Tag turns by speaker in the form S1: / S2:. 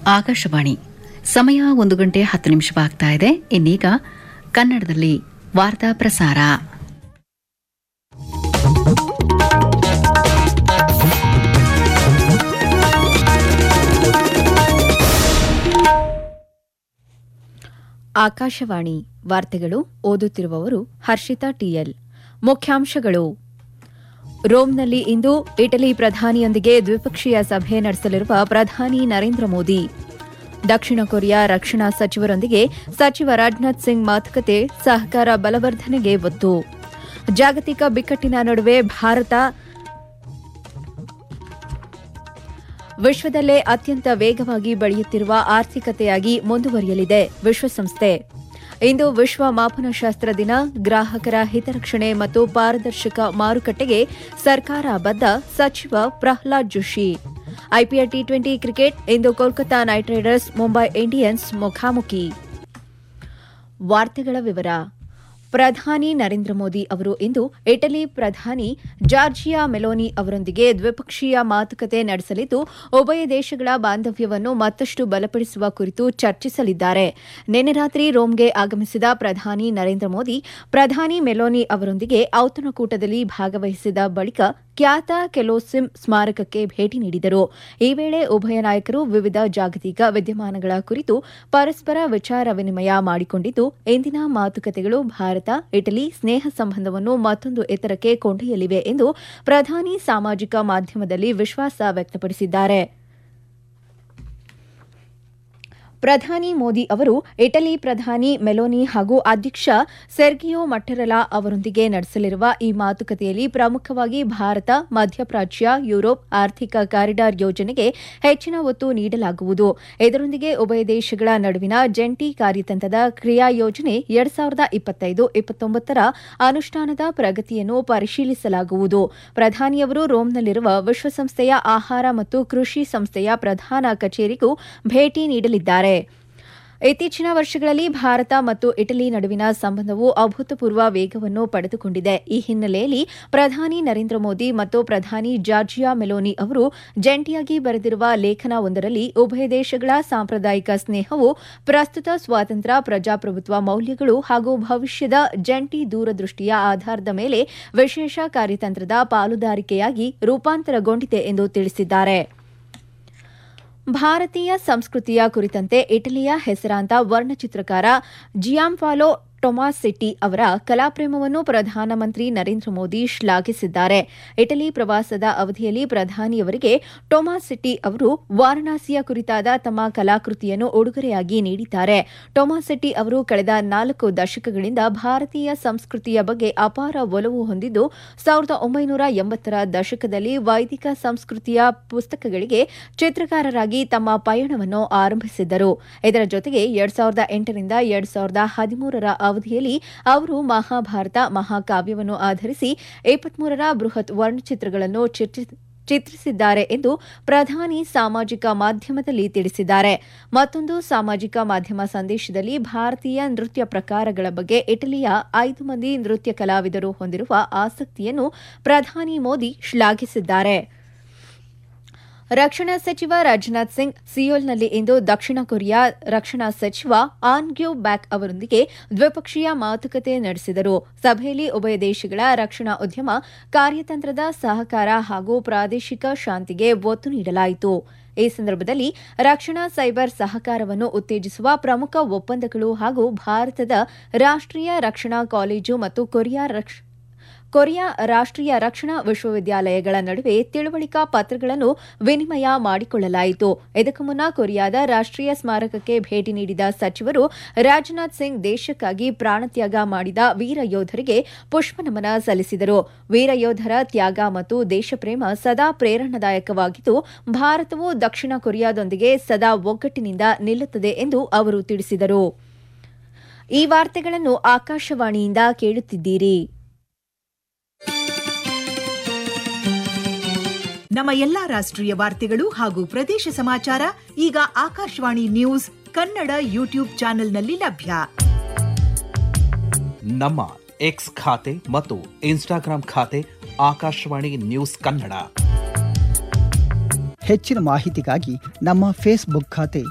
S1: ಆಕಾಶವಾಣಿ ಸಮಯ 1:10 ಇದೆ. ಇನ್ನೀಗ ಕನ್ನಡದಲ್ಲಿ ವಾರ್ತಾ ಪ್ರಸಾರ.
S2: ಆಕಾಶವಾಣಿ ವಾರ್ತೆಗಳು ಓದುತ್ತಿರುವವರು ಹರ್ಷಿತಾ ಟಿಎಲ್. ಮುಖ್ಯಾಂಶಗಳು: ರೋಮ್ನಲ್ಲಿ ಇಂದು ಇಟಲಿ ಪ್ರಧಾನಿಯೊಂದಿಗೆ ದ್ವಿಪಕ್ಷೀಯ ಸಭೆ ನಡೆಸಲಿರುವ ಪ್ರಧಾನಿ ನರೇಂದ್ರ ಮೋದಿ. ದಕ್ಷಿಣ ಕೊರಿಯಾ ರಕ್ಷಣಾ ಸಚಿವರೊಂದಿಗೆ ಸಚಿವ ರಾಜನಾಥ್ ಸಿಂಗ್ ಮಾತುಕತೆ, ಸಹಕಾರ ಬಲವರ್ಧನೆಗೆ ಒತ್ತು. ಜಾಗತಿಕ ಬಿಕ್ಕಟ್ಟಿನ ನಡುವೆ ಭಾರತ ವಿಶ್ವದಲ್ಲೇ ಅತ್ಯಂತ ವೇಗವಾಗಿ ಬೆಳೆಯುತ್ತಿರುವ ಆರ್ಥಿಕತೆಯಾಗಿ ಮುಂದುವರಿಯಲಿದೆ ವಿಶ್ವಸಂಸ್ಥೆ. ಇಂದು ವಿಶ್ವ ಮಾಪನಶಾಸ್ತ್ರ ದಿನ. ಗ್ರಾಹಕರ ಹಿತರಕ್ಷಣೆ ಮತ್ತು ಪಾರದರ್ಶಕ ಮಾರುಕಟ್ಟೆಗೆ ಸರ್ಕಾರ ಬದ್ಧ, ಸಚಿವ Pralhad Joshi. IPL T20 cricket ಇಂದು Kolkata night Riders Mumbai Indians ಮುಖಾಮುಖಿ. ವಾರ್ತೆಗಳ ವಿವರ. ಪ್ರಧಾನಿ ನರೇಂದ್ರ ಮೋದಿ ಅವರು ಇಂದು ಇಟಲಿ ಪ್ರಧಾನಿ ಜಾರ್ಜಿಯಾ ಮೆಲೋನಿ ಅವರೊಂದಿಗೆ ದ್ವಿಪಕ್ಷೀಯ ಮಾತುಕತೆ ನಡೆಸಲಿದ್ದು, ಉಭಯ ದೇಶಗಳ ಬಾಂಧವ್ಯವನ್ನು ಮತ್ತಷ್ಟು ಬಲಪಡಿಸುವ ಕುರಿತು ಚರ್ಚಿಸಲಿದ್ದಾರೆ. ನಿನ್ನೆ ರಾತ್ರಿ ರೋಮ್ಗೆ ಆಗಮಿಸಿದ ಪ್ರಧಾನಿ ನರೇಂದ್ರ ಮೋದಿ ಪ್ರಧಾನಿ ಮೆಲೋನಿ ಅವರೊಂದಿಗೆ ಔತಣಕೂಟದಲ್ಲಿ ಭಾಗವಹಿಸಿದ ಬಳಿಕ ಖ್ಯಾತ ಕೆಲೋಸಿಂ ಸ್ಮಾರಕಕ್ಕೆ ಭೇಟಿ ನೀಡಿದರು. ಈ ವೇಳೆ ಉಭಯ ನಾಯಕರು ವಿವಿಧ ಜಾಗತಿಕ ವಿದ್ಯಮಾನಗಳ ಕುರಿತು ಪರಸ್ಪರ ವಿಚಾರ ವಿನಿಮಯ ಮಾಡಿಕೊಂಡಿದ್ದು, ಇಂದಿನ ಮಾತುಕತೆಗಳು ಭಾರತ ಇಟಲಿ ಸ್ನೇಹ ಸಂಬಂಧವನ್ನು ಮತ್ತೊಂದು ಎತ್ತರಕ್ಕೆ ಕೊಂಡೊಯ್ಯಲಿವೆ ಎಂದು ಪ್ರಧಾನಿ ಸಾಮಾಜಿಕ ಮಾಧ್ಯಮದಲ್ಲಿ ವಿಶ್ವಾಸ ವ್ಯಕ್ತಪಡಿಸಿದ್ದಾರೆ. ಪ್ರಧಾನಿ ಮೋದಿ ಅವರು ಇಟಲಿ ಪ್ರಧಾನಿ ಮೆಲೋನಿ ಹಾಗೂ ಅಧ್ಯಕ್ಷ ಸೆರ್ಗಿಯೋ ಮಟ್ಟೆರಲಾ ಅವರೊಂದಿಗೆ ನಡೆಸಲಿರುವ ಈ ಮಾತುಕತೆಯಲ್ಲಿ ಪ್ರಮುಖವಾಗಿ ಭಾರತ ಮಧ್ಯಪ್ರಾಚ್ಯ ಯುರೋಪ್ ಆರ್ಥಿಕ ಕಾರಿಡಾರ್ ಯೋಜನೆಗೆ ಹೆಚ್ಚಿನ ಒತ್ತು ನೀಡಲಾಗುವುದು. ಇದರೊಂದಿಗೆ ಉಭಯ ದೇಶಗಳ ನಡುವಿನ ಜಂಟಿ ಕಾರ್ಯತಂತ್ರದ ಕ್ರಿಯಾ ಯೋಜನೆ 2025-29 ಅನುಷ್ಠಾನದ ಪ್ರಗತಿಯನ್ನು ಪರಿಶೀಲಿಸಲಾಗುವುದು. ಪ್ರಧಾನಿಯವರು ರೋಮ್ನಲ್ಲಿರುವ ವಿಶ್ವಸಂಸ್ಥೆಯ ಆಹಾರ ಮತ್ತು ಕೃಷಿ ಸಂಸ್ಥೆಯ ಪ್ರಧಾನ ಕಚೇರಿಗೂ ಭೇಟಿ ನೀಡಲಿದ್ದಾರೆ. ಇತ್ತೀಚಿನ ವರ್ಷಗಳಲ್ಲಿ ಭಾರತ ಮತ್ತು ಇಟಲಿ ನಡುವಿನ ಸಂಬಂಧವು ಅಭೂತಪೂರ್ವ ವೇಗವನ್ನು ಪಡೆದುಕೊಂಡಿದೆ. ಈ ಹಿನ್ನೆಲೆಯಲ್ಲಿ ಪ್ರಧಾನಿ ನರೇಂದ್ರ ಮೋದಿ ಮತ್ತು ಪ್ರಧಾನಿ ಜಾರ್ಜಿಯಾ ಮೆಲೋನಿ ಅವರು ಜಂಟಿಯಾಗಿ ಬರೆದಿರುವ ಲೇಖನವೊಂದರಲ್ಲಿ ಉಭಯ ದೇಶಗಳ ಸಾಂಪ್ರದಾಯಿಕ ಸ್ನೇಹವು ಪ್ರಸ್ತುತ ಸ್ವಾತಂತ್ರ್ಯ, ಪ್ರಜಾಪ್ರಭುತ್ವ ಮೌಲ್ಯಗಳು ಹಾಗೂ ಭವಿಷ್ಯದ ಜಂಟಿ ದೂರದೃಷ್ಟಿಯ ಆಧಾರದ ಮೇಲೆ ವಿಶೇಷ ಕಾರ್ಯತಂತ್ರದ ಪಾಲುದಾರಿಕೆಯಾಗಿ ರೂಪಾಂತರಗೊಂಡಿದೆ ಎಂದು ತಿಳಿಸಿದ್ದಾರೆ. ಭಾರತೀಯ ಸಂಸ್ಕೃತಿಯ ಕುರಿತಂತೆ ಇಟಲಿಯ ಹೆಸರಾಂತ ವರ್ಣಚಿತ್ರಕಾರ ಜಿಯಾಂಪಾಲೋ ಟೊಮಾಸೆಟ್ಟಿ ಅವರ ಕಲಾಪ್ರೇಮವನ್ನು ಪ್ರಧಾನಮಂತ್ರಿ ನರೇಂದ್ರ ಮೋದಿ ಶ್ಲಾಘಿಸಿದ್ದಾರೆ. ಇಟಲಿ ಪ್ರವಾಸದ ಅವಧಿಯಲ್ಲಿ ಪ್ರಧಾನಿಯವರಿಗೆ ಟೊಮಾಸೆಟ್ಟಿ ಅವರು ವಾರಣಾಸಿಯ ಕುರಿತಾದ ತಮ್ಮ ಕಲಾಕೃತಿಯನ್ನು ಉಡುಗೊರೆಯಾಗಿ ನೀಡಿದ್ದಾರೆ. ಟೊಮಾಸೆಟ್ಟಿ ಅವರು ಕಳೆದ 4 ದಶಕಗಳಿಂದ ಭಾರತೀಯ ಸಂಸ್ಕೃತಿಯ ಬಗ್ಗೆ ಅಪಾರ ಒಲವು ಹೊಂದಿದ್ದು, 1980ರ ದಶಕದಲ್ಲಿ ವೈದಿಕ ಸಂಸ್ಕೃತಿಯ ಪುಸ್ತಕಗಳಿಗೆ ಚಿತ್ರಕಾರರಾಗಿ ತಮ್ಮ ಪಯಣವನ್ನು ಆರಂಭಿಸಿದ್ದರು. ಇದರ ಜೊತೆಗೆ 2008ರಿಂದ 2013ರ ಅವಧಿಯಲ್ಲಿ ಅವರು ಮಹಾಭಾರತ ಮಹಾಕಾವ್ಯವನ್ನು ಆಧರಿಸಿ 23 ಬೃಹತ್ ವರ್ಣಚಿತ್ರಗಳನ್ನು ಚಿತ್ರಿಸಿದ್ದಾರೆ ಎಂದು ಪ್ರಧಾನಿ ಸಾಮಾಜಿಕ ಮಾಧ್ಯಮದಲ್ಲಿ ತಿಳಿಸಿದ್ದಾರೆ. ಮತ್ತೊಂದು ಸಾಮಾಜಿಕ ಮಾಧ್ಯಮ ಸಂದೇಶದಲ್ಲಿ ಭಾರತೀಯ ನೃತ್ಯ ಪ್ರಕಾರಗಳ ಬಗ್ಗೆ ಇಟಲಿಯ 5 ಮಂದಿ ನೃತ್ಯ ಕಲಾವಿದರು ಹೊಂದಿರುವ ಆಸಕ್ತಿಯನ್ನು ಪ್ರಧಾನಿ ಮೋದಿ ಶ್ಲಾಘಿಸಿದ್ದಾರೆ. ರಕ್ಷಣಾ ಸಚಿವ ರಾಜನಾಥ್ ಸಿಂಗ್ ಸಿಯೋಲ್ನಲ್ಲಿ ಇಂದು ದಕ್ಷಿಣ ಕೊರಿಯಾ ರಕ್ಷಣಾ ಸಚಿವ ಆನ್ ಗ್ಯೂ ಬ್ಯಾಕ್ ಅವರೊಂದಿಗೆ ದ್ವಿಪಕ್ಷೀಯ ಮಾತುಕತೆ ನಡೆಸಿದರು. ಸಭೆಯಲ್ಲಿ ಉಭಯ ದೇಶಗಳ ರಕ್ಷಣಾ ಉದ್ಯಮ, ಕಾರ್ಯತಂತ್ರದ ಸಹಕಾರ ಹಾಗೂ ಪ್ರಾದೇಶಿಕ ಶಾಂತಿಗೆ ಒತ್ತು ನೀಡಲಾಯಿತು. ಈ ಸಂದರ್ಭದಲ್ಲಿ ರಕ್ಷಣಾ ಸೈಬರ್ ಸಹಕಾರವನ್ನು ಉತ್ತೇಜಿಸುವ ಪ್ರಮುಖ ಒಪ್ಪಂದಗಳು ಹಾಗೂ ಭಾರತದ ರಾಷ್ಟ್ರೀಯ ರಕ್ಷಣಾ ಕಾಲೇಜು ಮತ್ತು ಕೊರಿಯಾ ರಾಷ್ಟ್ರೀಯ ರಕ್ಷಣಾ ವಿಶ್ವವಿದ್ಯಾಲಯಗಳ ನಡುವೆ ತಿಳುವಳಿಕಾ ಪತ್ರಗಳನ್ನು ವಿನಿಮಯ ಮಾಡಿಕೊಳ್ಳಲಾಯಿತು. ಇದಕ್ಕೂ ಮುನ್ನ ಕೊರಿಯಾದ ರಾಷ್ಟ್ರೀಯ ಸ್ಮಾರಕಕ್ಕೆ ಭೇಟಿ ನೀಡಿದ ಸಚಿವರು ರಾಜನಾಥ್ ಸಿಂಗ್ ದೇಶಕ್ಕಾಗಿ ಪ್ರಾಣತ್ಯಾಗ ಮಾಡಿದ ವೀರ ಯೋಧರಿಗೆ ಪುಷ್ಪನಮನ ಸಲ್ಲಿಸಿದರು. ವೀರ ಯೋಧರ ತ್ಯಾಗ ಮತ್ತು ದೇಶಪ್ರೇಮ ಸದಾ ಪ್ರೇರಣಾದಾಯಕವಾಗಿದ್ದು, ಭಾರತವು ದಕ್ಷಿಣ ಕೊರಿಯಾದೊಂದಿಗೆ ಸದಾ ಒಗ್ಗಟ್ಟಿನಿಂದ ನಿಲ್ಲುತ್ತದೆ ಎಂದು ಅವರು ತಿಳಿಸಿದರು. ಈ ವಾರ್ತೆಗಳನ್ನು ಆಕಾಶವಾಣಿಯಿಂದ ಕೇಳುತ್ತಿದ್ದೀರಿ.
S3: ನಮ್ಮ ಎಲ್ಲಾ ರಾಷ್ಟ್ರೀಯ ವಾರ್ತೆಗಳು ಹಾಗೂ ಪ್ರದೇಶ ಸಮಾಚಾರ ಈಗ ಆಕಾಶವಾಣಿ ನ್ಯೂಸ್ ಕನ್ನಡ ಯೂಟ್ಯೂಬ್ ಚಾನೆಲ್ನಲ್ಲಿ ಲಭ್ಯ.
S4: ನಮ್ಮ ಎಕ್ಸ್ ಖಾತೆ ಮತ್ತು ಇನ್ಸ್ಟಾಗ್ರಾಂ ಖಾತೆ ಆಕಾಶವಾಣಿ ನ್ಯೂಸ್ ಕನ್ನಡ.
S5: ಹೆಚ್ಚಿನ ಮಾಹಿತಿಗಾಗಿ ನಮ್ಮ ಫೇಸ್ಬುಕ್ ಖಾತೆ